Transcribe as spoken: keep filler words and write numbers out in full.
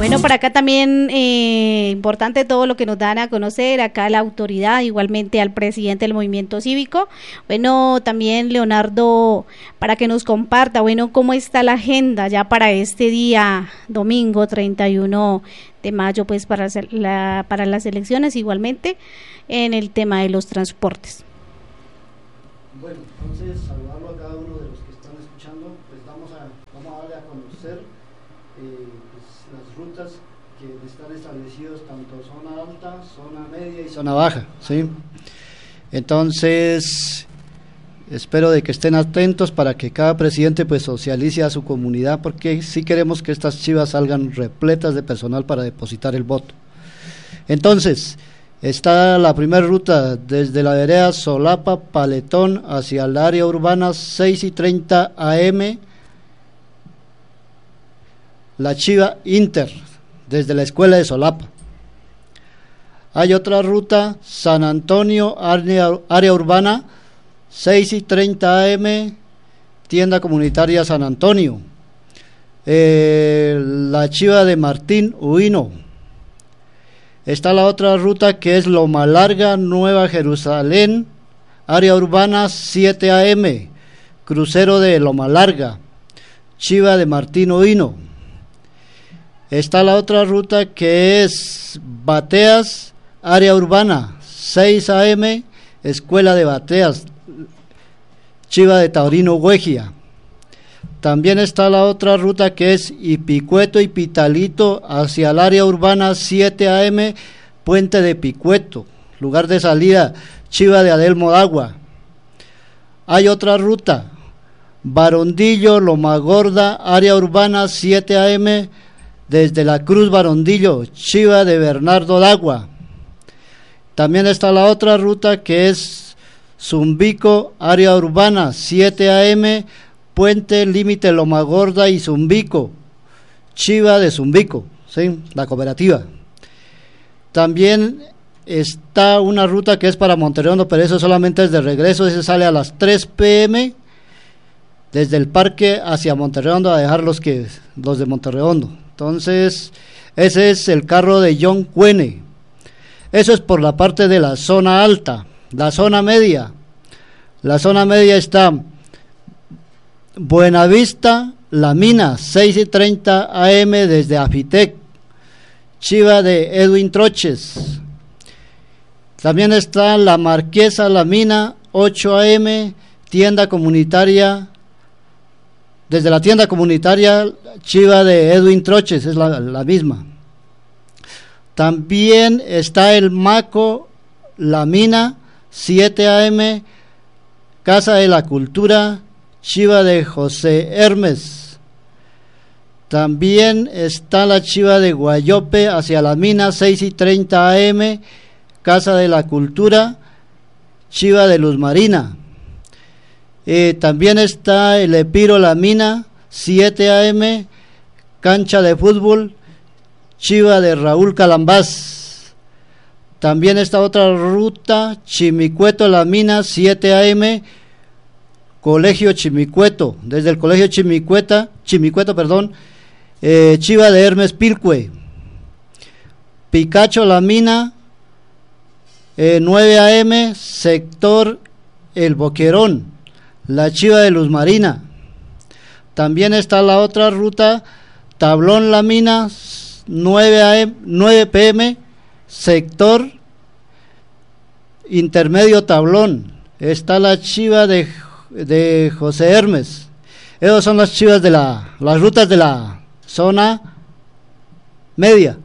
Bueno, por acá también eh, importante todo lo que nos dan a conocer, acá la autoridad, igualmente al presidente del movimiento cívico. Bueno, también Leonardo, para que nos comparta, bueno, cómo está la agenda ya para este día, domingo treinta y uno de mayo, pues para, la, para las elecciones, igualmente en el tema de los transportes. Bueno, entonces saludarlo a cada uno de los que están escuchando, pues vamos a, vamos a darle a conocer eh, pues, las rutas que están establecidas tanto zona alta, zona media y zona baja, ¿sí? Entonces espero de que estén atentos para que cada presidente pues socialice a su comunidad, porque sí queremos que estas chivas salgan repletas de personal para depositar el voto. Entonces está la primera ruta desde la vereda Solapa Paletón hacia el área urbana, seis y treinta a eme, la chiva Inter desde la escuela de Solapa. Hay otra ruta, San Antonio, área, área urbana, seis y treinta a eme, tienda comunitaria San Antonio. Eh, la chiva de Martín Huino. Está la otra ruta que es Loma Larga, Nueva Jerusalén, área urbana, siete a eme, crucero de Loma Larga, chiva de Martín Huino. Está la otra ruta que es Bateas, área urbana, seis a eme, escuela de Bateas, chiva de Taurino Huegia. También está la otra ruta que es Ipicueto y Pitalito hacia el área urbana, siete a eme, Puente de Picueto, lugar de salida, chiva de Adelmo Dagua. Hay otra ruta, Barondillo, Loma Gorda, área urbana, siete a eme, desde la Cruz Barondillo, chiva de Bernardo Dagua. También está la otra ruta que es Zumbico, área urbana, siete a eme, Puente, límite Loma Gorda y Zumbico, chiva de Zumbico, ¿sí? La cooperativa. También está una ruta que es para Monterredondo, pero eso solamente es de regreso, ese sale a las tres pe eme, desde el parque hacia Monterredondo a dejar los, que, los de Monterredondo. Entonces, ese es el carro de John Cuene. Eso es por la parte de la zona alta. La zona media. La zona media está Buenavista, La Mina, seis y treinta a eme desde Afitec, chiva de Edwin Troches. También está La Marquesa, La Mina, ocho a eme, tienda comunitaria, desde la tienda comunitaria, chiva de Edwin Troches, es la, la misma. También está el Maco, La Mina, siete a eme, Casa de la Cultura, chiva de José Hermes. También está la chiva de Guayope hacia La Mina, seis y treinta a eme, Casa de la Cultura, chiva de Luz Marina. Eh, también está el Epiro La Mina, siete a eme, cancha de fútbol, chiva de Raúl Calambás. También está otra ruta, Chimicueto La Mina, siete a eme, Colegio Chimicueto, desde el Colegio Chimicueta, Chimicueto, perdón, eh, chiva de Hermes Pilcue. Picacho La Mina, eh, nueve a eme, sector El Boquerón, la chiva de Luz Marina. También está la otra ruta, Tablón La Mina, nueve a eme, nueve pe eme, sector intermedio Tablón. Está la chiva de de José Hermes. Esas son las chivas de la, las rutas de la zona media.